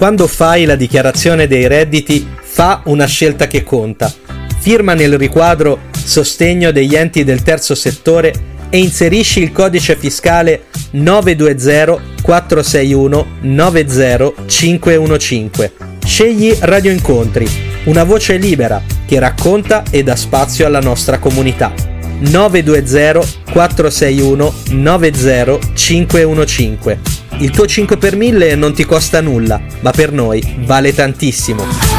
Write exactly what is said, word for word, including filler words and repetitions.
Quando fai la dichiarazione dei redditi, fa una scelta che conta. Firma nel riquadro Sostegno degli enti del terzo settore e inserisci il codice fiscale nove due zero quattro sei uno nove zero cinque uno cinque. Scegli Radio Incontri, una voce libera che racconta e dà spazio alla nostra comunità. nove due zero quattro sei uno nove zero cinque uno cinque. Il tuo cinque per mille non ti costa nulla, ma per noi vale tantissimo.